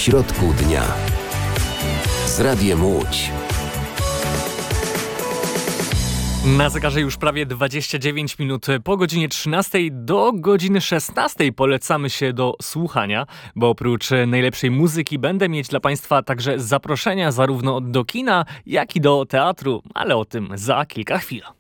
środku dnia. Z Radiem Łódź. Na zegarze już prawie 29 minut po godzinie 13 do godziny 16 polecamy się do słuchania, bo oprócz najlepszej muzyki będę mieć dla Państwa także zaproszenia zarówno do kina, jak i do teatru, ale o tym za kilka chwil.